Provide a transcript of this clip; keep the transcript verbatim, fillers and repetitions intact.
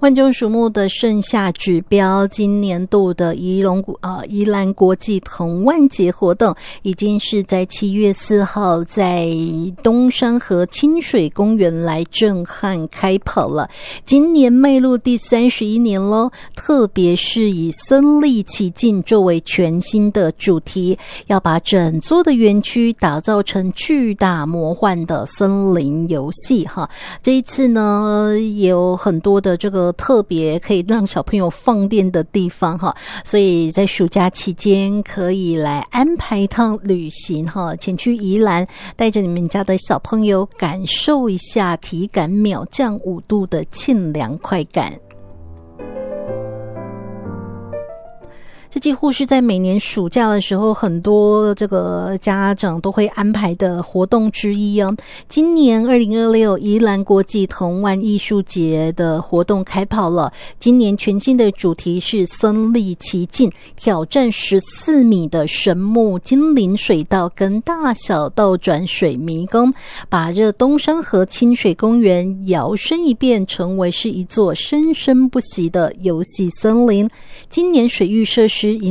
万众瞩目的盛夏指标，今年度的宜龙呃宜兰国际藤万节活动，已经是在七月四号在东山河清水公园来震撼开跑了。今年迈入第三十一年咯，特别是以身临其境作为全新的主题，要把整座的园区打造成巨大魔幻的森林游戏哈。这一次呢，也有很多的这个特别可以让小朋友放电的地方哈，所以在暑假期间可以来安排一趟旅行哈，前去宜兰，带着你们家的小朋友感受一下体感秒降五度的沁凉快感。这几乎是在每年暑假的时候，很多这个家长都会安排的活动之一哦。今年二零二六宜兰国际藤万艺术节的活动开跑了。今年全新的主题是身临其境，挑战十四米的神木精灵水道跟大小倒转水迷宫，把这东山河清水公园摇身一变，成为是一座生生不息的游戏森林。今年水域设施